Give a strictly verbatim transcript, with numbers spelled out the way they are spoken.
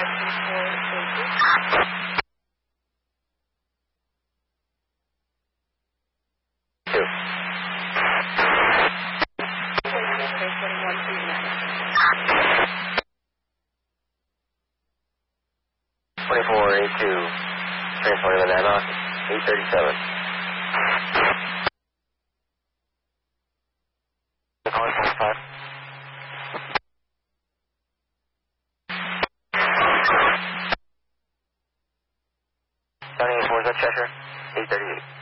twenty-four eighty-two, transporting the Nanoc, eight thirty-seven. Calling four five. County eight four, is that Cheshire? eight thirty-eight.